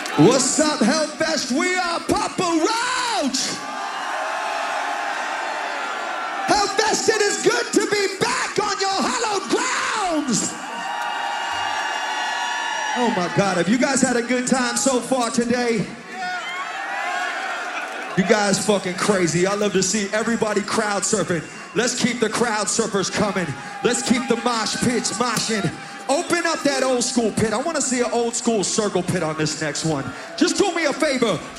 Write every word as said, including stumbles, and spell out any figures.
What's up, Hellfest? We are Papa Roach! Hellfest, it is good to be back on your hallowed grounds! Oh my God, have you guys had a good time so far today? You guys fucking crazy. I love to see everybody crowd surfing. Let's keep the crowd surfers coming. Let's keep the mosh pits moshing. Open up that old school pit. I want to see an old school circle pit on this next one. Just do me a favor.